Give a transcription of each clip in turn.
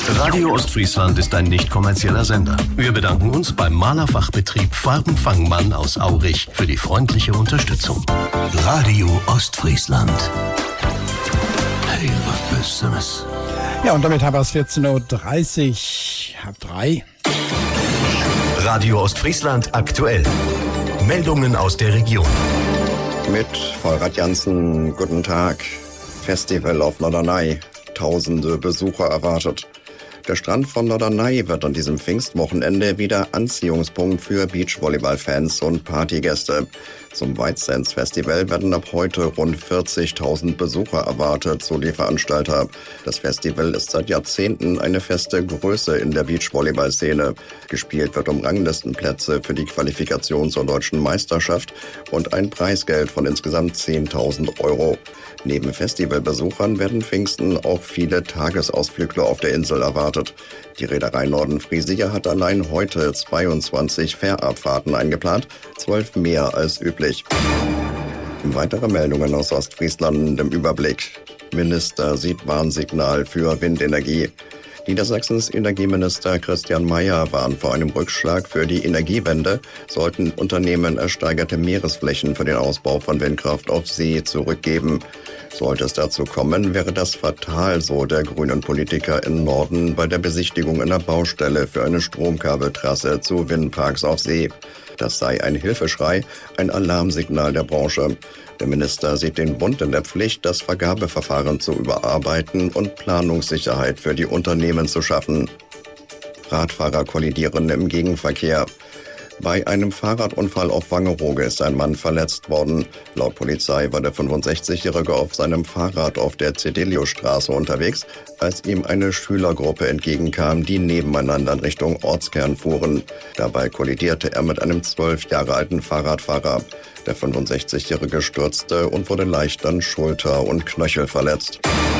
Radio Ostfriesland ist ein nicht kommerzieller Sender. Wir bedanken uns beim Malerfachbetrieb Farbenfangmann aus Aurich für die freundliche Unterstützung. Radio Ostfriesland. Hey, was Besseres. Ja, und damit haben wir es 14.30 Uhr, halb drei. Radio Ostfriesland aktuell. Meldungen aus der Region. Mit Vollrad Jansen, guten Tag. Festival auf Norderney. Tausende Besucher erwartet. Der Strand von Norderney wird an diesem Pfingstwochenende wieder Anziehungspunkt für Beachvolleyball-Fans und Partygäste. Zum White Sands Festival werden ab heute rund 40.000 Besucher erwartet, so die Veranstalter. Das Festival ist seit Jahrzehnten eine feste Größe in der Beachvolleyball-Szene. Gespielt wird um Ranglistenplätze für die Qualifikation zur deutschen Meisterschaft und ein Preisgeld von insgesamt 10.000 Euro. Neben Festivalbesuchern werden Pfingsten auch viele Tagesausflügler auf der Insel erwartet. Die Reederei Nordenfriesia hat allein heute 22 Fährabfahrten eingeplant, 12 mehr als üblich. Weitere Meldungen aus Ostfriesland im Überblick. Minister sieht Warnsignal für Windenergie. Niedersachsens Energieminister Christian Mayer warnt vor einem Rückschlag für die Energiewende, sollten Unternehmen ersteigerte Meeresflächen für den Ausbau von Windkraft auf See zurückgeben. Sollte es dazu kommen, wäre das fatal, so der grünen Politiker im Norden bei der Besichtigung einer Baustelle für eine Stromkabeltrasse zu Windparks auf See. Das sei ein Hilfeschrei, ein Alarmsignal der Branche. Der Minister sieht den Bund in der Pflicht, das Vergabeverfahren zu überarbeiten und Planungssicherheit für die Unternehmen zu schaffen. Radfahrer kollidieren im Gegenverkehr. Bei einem Fahrradunfall auf Wangerooge ist ein Mann verletzt worden. Laut Polizei war der 65-Jährige auf seinem Fahrrad auf der Cedeliusstraße unterwegs, als ihm eine Schülergruppe entgegenkam, die nebeneinander in Richtung Ortskern fuhren. Dabei kollidierte er mit einem 12 Jahre alten Fahrradfahrer. Der 65-Jährige stürzte und wurde leicht an Schulter und Knöchel verletzt.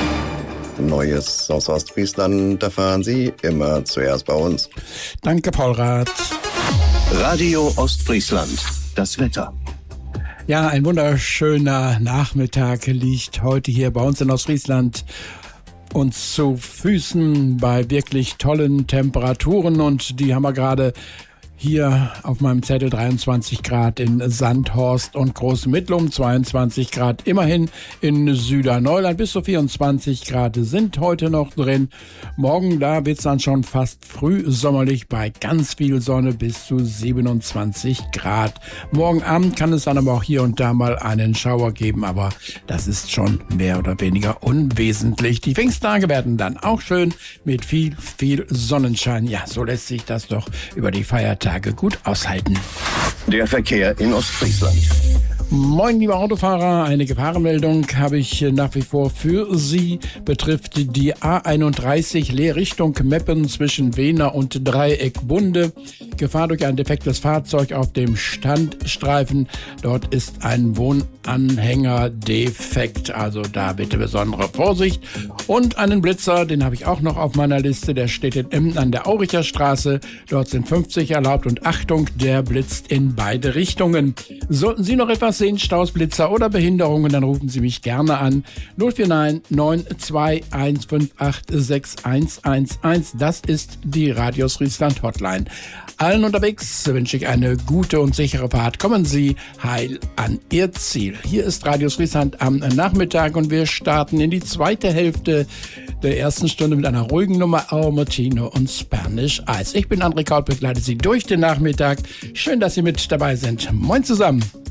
Neues aus Ostfriesland erfahren Sie immer zuerst bei uns. Danke, Paulrad. Radio Ostfriesland. Das Wetter. Ja, ein wunderschöner Nachmittag liegt heute hier bei uns in Ostfriesland uns zu Füßen bei wirklich tollen Temperaturen, und die haben wir gerade hier auf meinem Zettel: 23 Grad in Sandhorst und Großmittlum, 22 Grad immerhin in Süderneuland, bis zu 24 Grad sind heute noch drin. Morgen, da wird es dann schon fast frühsommerlich bei ganz viel Sonne, bis zu 27 Grad. Morgen Abend kann es dann aber auch hier und da mal einen Schauer geben, aber das ist schon mehr oder weniger unwesentlich. Die Pfingsttage werden dann auch schön mit viel Sonnenschein. Ja, so lässt sich das doch über die Feiertage gut aushalten. Der Verkehr in Ostfriesland. Moin, liebe Autofahrer, eine Gefahrenmeldung habe ich nach wie vor für Sie. Betrifft die A31 Leerrichtung Meppen zwischen Wehner und Dreieckbunde. Gefahr durch ein defektes Fahrzeug auf dem Standstreifen. Dort ist ein Wohnanhänger defekt, also da bitte besondere Vorsicht. Und einen Blitzer, den habe ich auch noch auf meiner Liste, der steht in Emden an der Auricher Straße. Dort sind 50 erlaubt und Achtung, der blitzt in beide Richtungen. Sollten Sie noch etwas sehen, Staus, Blitzer oder Behinderungen, dann rufen Sie mich gerne an. 049 921 586 111. Das ist die Radio Ostfriesland Hotline. Allen unterwegs wünsche ich eine gute und sichere Fahrt. Kommen Sie heil an Ihr Ziel. Hier ist Radio Ostfriesland am Nachmittag und wir starten in die zweite Hälfte der ersten Stunde mit einer ruhigen Nummer Armotino und Spanish Eis. Ich bin André Kaut, begleite Sie durch den Nachmittag. Schön, dass Sie mit dabei sind. Moin zusammen.